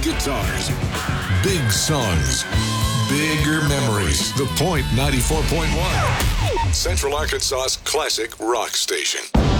guitars, big songs, bigger memories. The Point 94.1, Central Arkansas's classic rock station.